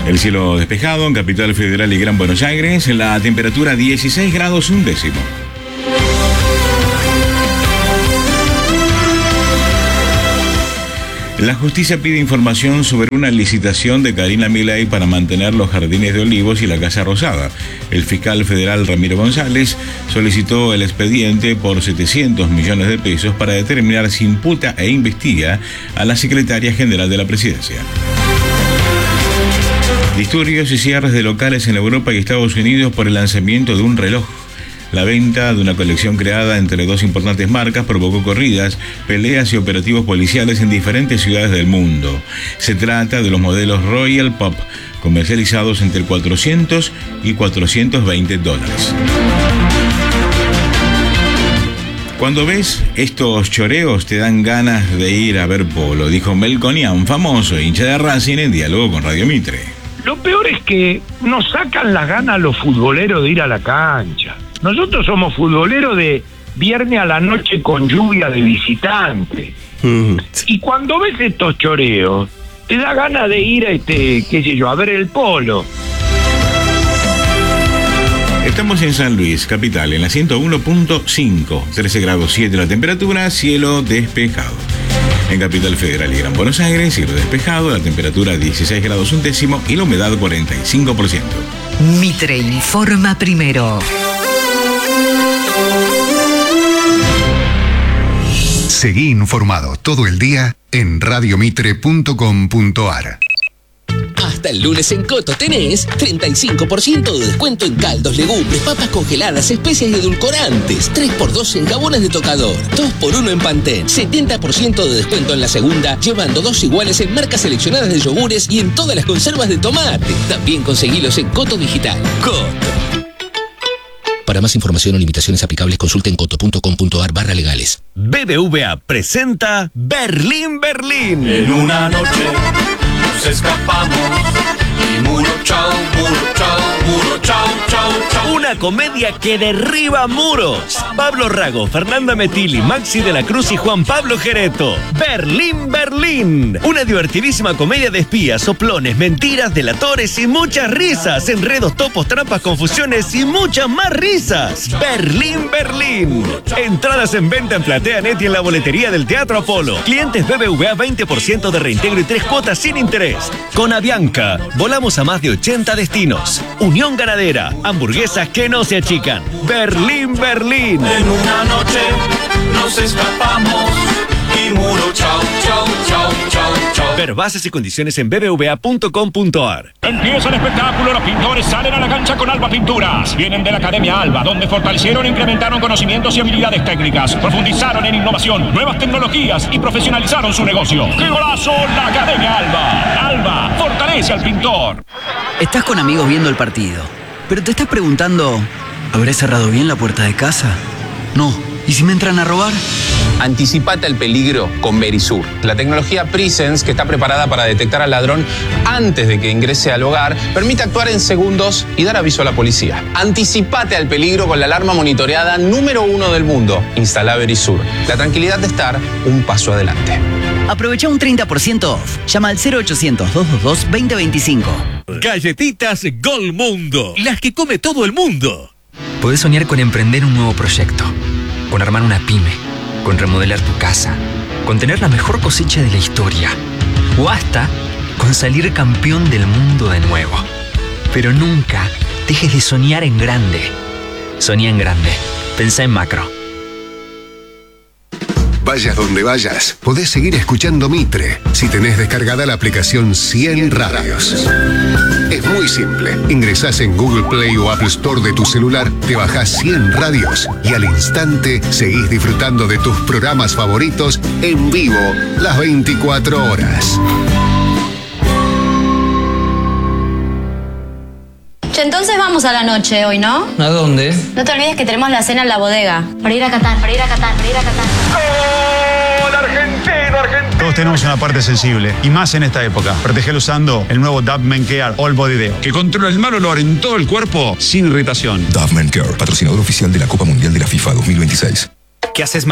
El cielo despejado en Capital Federal y Gran Buenos Aires, la temperatura 16 grados 1 décimo. La justicia pide información sobre una licitación de Karina Milei para mantener los jardines de Olivos y la Casa Rosada. El fiscal federal Ramiro González solicitó el expediente por 700 millones de pesos para determinar si imputa e investiga a la secretaria general de la presidencia. Disturbios y cierres de locales en Europa y Estados Unidos por el lanzamiento de un reloj. La venta de una colección creada entre dos importantes marcas provocó corridas, peleas y operativos policiales en diferentes ciudades del mundo. Se trata de los modelos Royal Pop, comercializados entre $400 y $420. Cuando ves estos choreos te dan ganas de ir a ver polo, dijo Melconian, famoso hincha de Racing, en diálogo con Radio Mitre. Lo peor es que nos sacan las ganas a los futboleros de ir a la cancha. Nosotros somos futboleros de viernes a la noche con lluvia de visitante. Y cuando ves estos choreos, te da ganas de ir a ver el polo. Estamos en San Luis, capital, en la 101.5, 13 grados 7 la temperatura, cielo despejado. En Capital Federal y Gran Buenos Aires, cielo despejado, la temperatura 16 grados 1 décimo y la humedad 45%. Mitre informa primero. Seguí informado todo el día en radiomitre.com.ar. Hasta el lunes en Coto tenés 35% de descuento en caldos, legumbres, papas congeladas, especias y edulcorantes. 3x2 en jabones de tocador. 2x1 en Pantene. 70% de descuento en la segunda, llevando 2 iguales en marcas seleccionadas de yogures y en todas las conservas de tomate. También conseguilos en Coto Digital. Coto. Para más información o limitaciones aplicables, consulten coto.com.ar/legales. BBVA presenta Berlín, Berlín. En una noche nos escapamos y muro chao, chao, chao. Una comedia que derriba muros. Pablo Rago, Fernanda Metilli, Maxi de la Cruz y Juan Pablo Gereto. Berlín, Berlín. Una divertidísima comedia de espías, soplones, mentiras, delatores y muchas risas. Enredos, topos, trampas, confusiones y muchas más risas. Berlín, Berlín. Entradas en venta en PlateaNet y en la boletería del Teatro Apolo. Clientes BBVA 20% de reintegro y 3 cuotas sin interés. Con Avianca, volamos a más de 80 destinos. Unión Ganadera, hamburguesas que no se achican. Berlín, Berlín. En una noche nos escapamos y muro chao, chao, chao, chao, chao. Ver bases y condiciones en bbva.com.ar. Empieza el espectáculo, los pintores salen a la cancha con Alba Pinturas. Vienen de la Academia Alba, donde fortalecieron e incrementaron conocimientos y habilidades técnicas, profundizaron en innovación, nuevas tecnologías y profesionalizaron su negocio. ¡Qué golazo! La Academia Alba. Alba fortalece al pintor. Estás con amigos viendo el partido, pero te estás preguntando, ¿habré cerrado bien la puerta de casa? No. ¿Y si me entran a robar? Anticipate al peligro con Verisur. La tecnología Presence, que está preparada para detectar al ladrón antes de que ingrese al hogar, permite actuar en segundos y dar aviso a la policía. Anticipate al peligro con la alarma monitoreada número 1 del mundo. Instala Verisur. La tranquilidad de estar un paso adelante. Aprovecha un 30% off. Llama al 0800-222-2025. Galletitas Golmundo, las que come todo el mundo. Podés soñar con emprender un nuevo proyecto, con armar una pyme, con remodelar tu casa, con tener la mejor cosecha de la historia, o hasta con salir campeón del mundo de nuevo. Pero nunca dejes de soñar en grande. Soñá en grande. Pensá en macro. Vayas donde vayas, podés seguir escuchando Mitre si tenés descargada la aplicación 100 Radios. Es muy simple. Ingresás en Google Play o Apple Store de tu celular, te bajás 100 Radios y al instante seguís disfrutando de tus programas favoritos en vivo las 24 horas. Entonces vamos a la noche hoy, ¿no? ¿A dónde? No te olvides que tenemos la cena en la bodega. Para ir a Qatar. ¡Gol argentino, argentino! Todos tenemos una parte sensible, y más en esta época. Protegelo usando el nuevo Dove Men Care All Body Deo, que controla el mal olor en todo el cuerpo sin irritación. Dove Men Care, patrocinador oficial de la Copa Mundial de la FIFA 2026. ¿Qué haces,